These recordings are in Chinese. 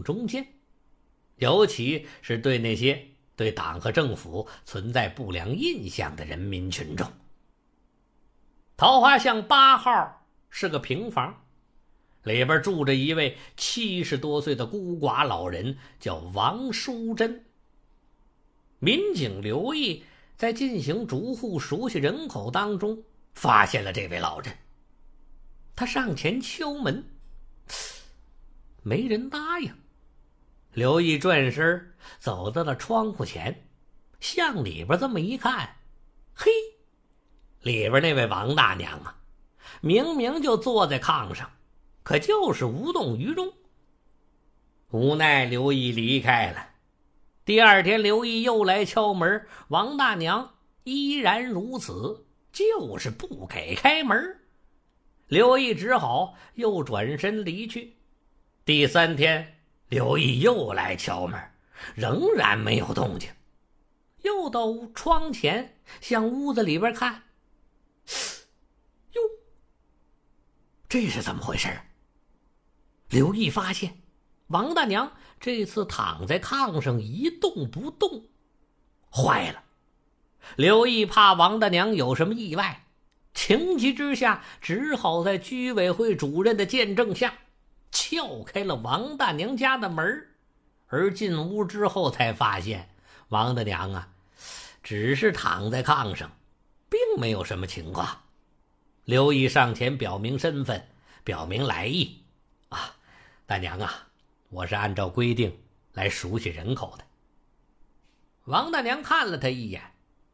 中间，尤其是对那些对党和政府存在不良印象的人民群众。桃花巷8号是个平房，里边住着一位70多岁的孤寡老人，叫王淑珍。民警刘毅在进行逐户熟悉人口当中发现了这位老人，他上前敲门，没人答应。刘毅转身走到了窗户前，向里边这么一看，嘿，里边那位王大娘啊，明明就坐在炕上，可就是无动于衷。无奈刘毅离开了。第二天刘毅又来敲门，王大娘依然如此，就是不给开门。刘毅只好又转身离去。第3天刘毅又来敲门，仍然没有动静。又到窗前向屋子里边看，哟，这是怎么回事？刘毅发现王大娘这次躺在炕上一动不动。坏了！刘毅怕王大娘有什么意外，情急之下只好在居委会主任的见证下撬开了王大娘家的门。而进屋之后才发现王大娘啊，只是躺在炕上，并没有什么情况。刘毅上前表明身份，表明来意。大娘啊，我是按照规定来熟悉人口的。王大娘看了他一眼，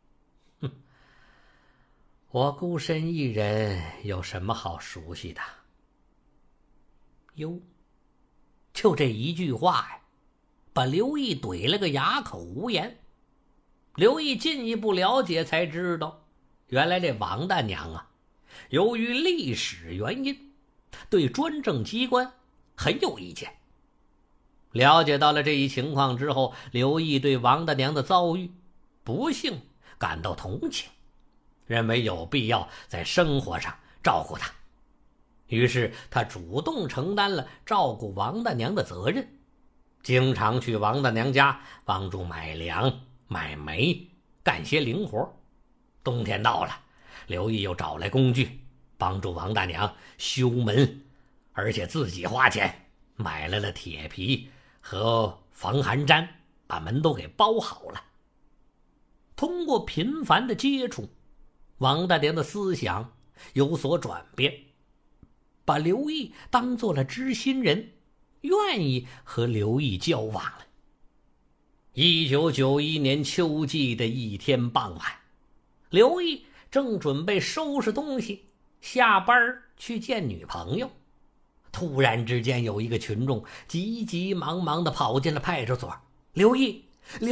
我孤身一人有什么好熟悉的？哟，就这一句话呀，把刘毅怼了个哑口无言。刘毅进一步了解才知道，原来这王大娘啊，由于历史原因，对专政机关很有意见。了解到了这一情况之后，刘毅对王大娘的遭遇不幸感到同情，认为有必要在生活上照顾她。于是他主动承担了照顾王大娘的责任，经常去王大娘家帮助买粮、买煤，干些零活。冬天到了，刘毅又找来工具帮助王大娘修门，而且自己花钱买来了铁皮和防寒毡，把门都给包好了。通过频繁的接触，王大娘的思想有所转变，把刘毅当做了知心人，愿意和刘毅交往了。1991年秋季的一天傍晚，刘毅正准备收拾东西下班去见女朋友，突然之间有一个群众急急忙忙地跑进了派出所。刘毅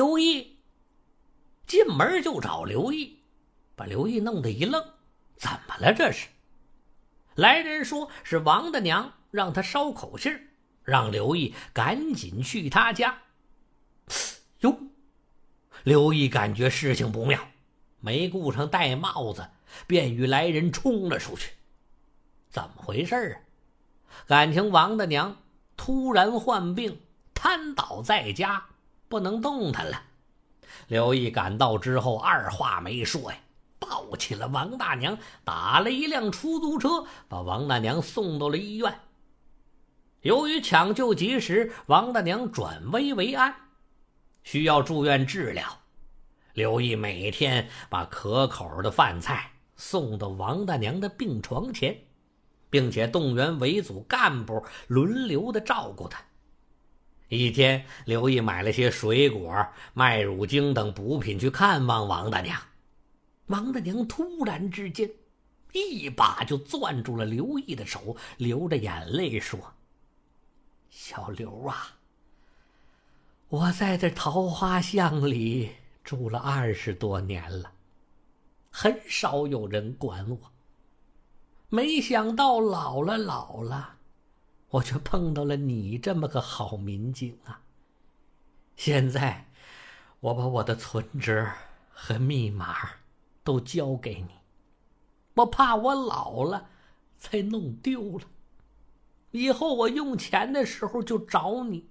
进门就找刘毅，把刘毅弄得一愣，怎么了这是？来人说是王大娘让他捎口信，让刘毅赶紧去他家。哟，刘毅感觉事情不妙，没顾上戴帽子，便与来人冲了出去。怎么回事啊？感情王大娘突然患病，瘫倒在家，不能动弹了。刘毅赶到之后，二话没说呀，抱起了王大娘，打了一辆出租车，把王大娘送到了医院。由于抢救及时，王大娘转危为安，需要住院治疗。刘毅每天把可口的饭菜送到王大娘的病床前，并且动员维组干部轮流的照顾她。一天，刘毅买了些水果、麦乳精等补品去看望王大娘。王大娘突然之间一把就攥住了刘毅的手，流着眼泪说：小刘啊，我在这桃花巷里住了20多年了，很少有人管我，没想到老了我却碰到了你这么个好民警啊！现在我把我的存折和密码都交给你，我怕我老了才弄丢了，以后我用钱的时候就找你，